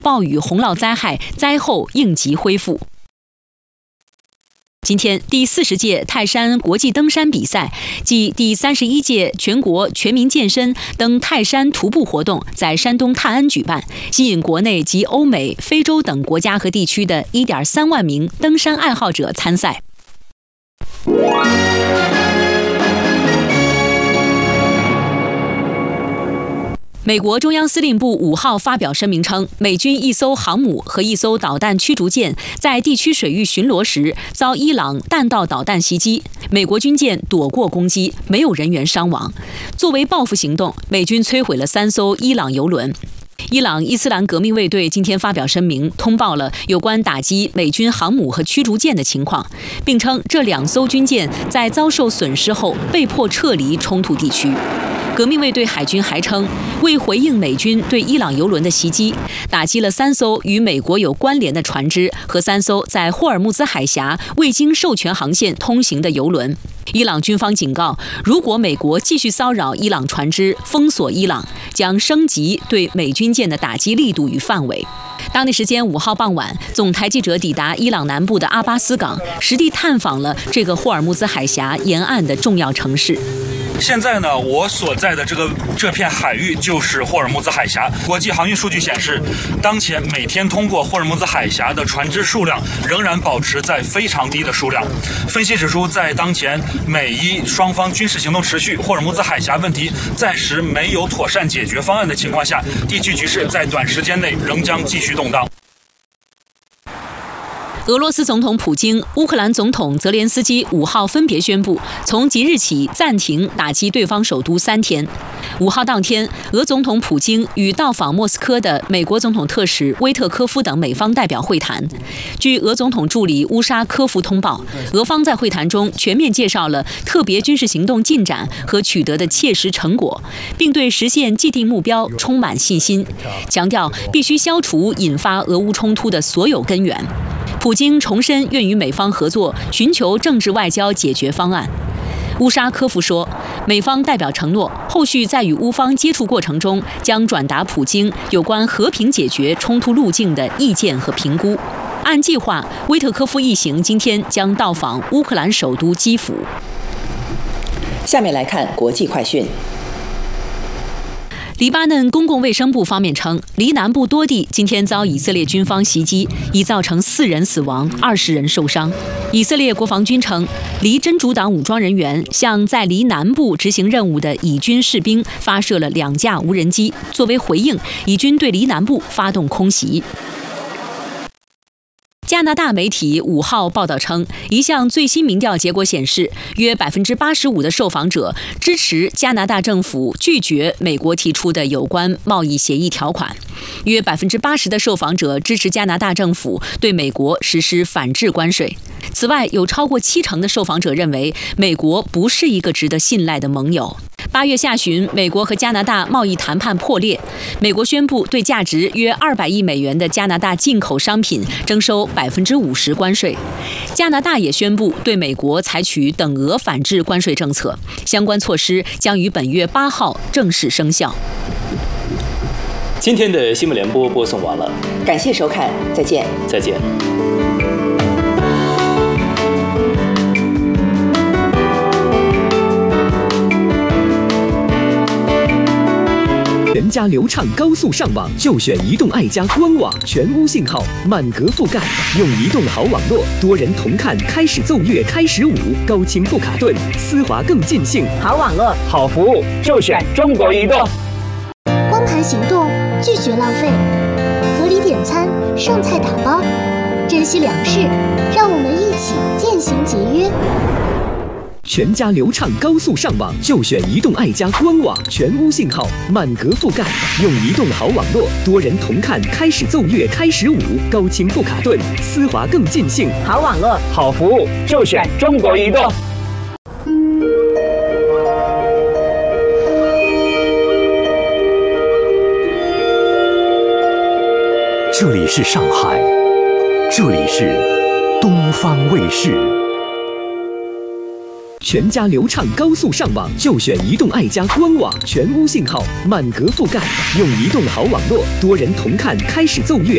暴雨洪涝灾害灾后应急恢复。今天，第40届泰山国际登山比赛暨第31届全国全民健身登泰山徒步活动在山东泰安举办，吸引国内及欧美、非洲等国家和地区的1.3万名登山爱好者参赛。美国中央司令部5号发表声明称，美军1艘航母和1艘导弹驱逐舰在地区水域巡逻时遭伊朗弹道导弹袭击，美国军舰躲过攻击，没有人员伤亡。作为报复行动，美军摧毁了3艘伊朗油轮。伊朗伊斯兰革命卫队今天发表声明，通报了有关打击美军航母和驱逐舰的情况，并称这2艘军舰在遭受损失后被迫撤离冲突地区。革命卫队海军还称，为回应美军对伊朗油轮的袭击，打击了3艘与美国有关联的船只和3艘在霍尔木兹海峡未经授权航线通行的油轮。伊朗军方警告，如果美国继续骚扰伊朗船只，封锁伊朗，将升级对美军舰的打击力度与范围。当地时间5号傍晚，总台记者抵达伊朗南部的阿巴斯港，实地探访了这个霍尔木兹海峡沿岸的重要城市。 现在呢，我所在的这片海域就是霍尔木兹海峡。国际航运数据显示，当前每天通过霍尔木兹海峡的船只数量仍然保持在非常低的数量。分析指出，在当前美伊双方军事行动持续，霍尔木兹海峡问题暂时没有妥善解决方案的情况下，地区局势在短时间内仍将继续动荡。 俄罗斯总统普京、乌克兰总统泽连斯基5号分别宣布，从即日起暂停打击对方首都3天。5号当天，俄总统普京与到访莫斯科的美国总统特使威特科夫等美方代表会谈。据俄总统助理乌沙科夫通报，俄方在会谈中全面介绍了特别军事行动进展和取得的切实成果，并对实现既定目标充满信心，强调必须消除引发俄乌冲突的所有根源。普京重申愿与美方合作，寻求政治外交解决方案。乌沙科夫说，美方代表承诺，后续在与乌方接触过程中，将转达普京有关和平解决冲突路径的意见和评估。按计划，威特科夫一行今天将到访乌克兰首都基辅。 下面来看国际快讯。 黎巴嫩公共卫生部方面称，黎南部多地今天遭以色列军方袭击，已造成4人死亡，20人受伤。以色列国防军称，黎真主党武装人员向在黎南部执行任务的以军士兵发射了2架无人机，作为回应，以军对黎南部发动空袭。加拿大媒体5号报道称，一项最新民调结果显示，约85%的受访者支持加拿大政府拒绝美国提出的有关贸易协议条款，约80%的受访者支持加拿大政府对美国实施反制关税。此外，有超过70%的受访者认为美国不是一个值得信赖的盟友。8月下旬，美国和加拿大贸易谈判破裂，美国宣布对价值约200亿美元的加拿大进口商品征收50%关税。加拿大也宣布对美国采取等额反制关税政策，相关措施将于本月8号正式生效。 今天的新闻联播播送完了， 感谢收看，再见。 再见。 全家流畅高速上网就选移动爱家官网，全屋信号，满格覆盖，用移动好网络，多人同看，开始奏乐，开始舞，高清不卡顿，丝滑更尽兴。 好网络，好服务，就选中国移动。 光盘行动，拒绝浪费，合理点餐，剩菜打包，珍惜粮食，让我们一起渐行节约。 全家流畅高速上网就选移动爱家官网，全屋信号，满格覆盖，用移动好网络，多人同看，开始奏乐，开始舞，高清不卡顿，丝滑更尽兴。 好网络，好服务，就选中国移动。 这里是上海，这里是东方卫视。 全家流畅高速上网就选移动爱家官网，全屋信号，满格覆盖，用移动好网络，多人同看，开始奏乐。